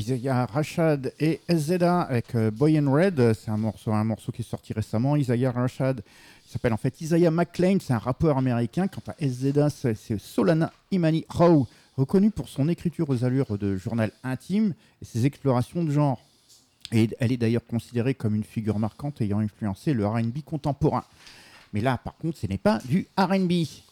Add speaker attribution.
Speaker 1: Isaiah Rashad et SZA avec Boy in Red. C'est un morceau qui est sorti récemment. Isaiah Rashad, il s'appelle en fait Isaiah McLean, c'est un rappeur américain. Quant à SZA, c'est Solana Imani Howe, reconnue pour son écriture aux allures de journal intime et ses explorations de genre. Et elle est d'ailleurs considérée comme une figure marquante ayant influencé le R&B contemporain. Mais là, par contre, ce n'est pas du R&B.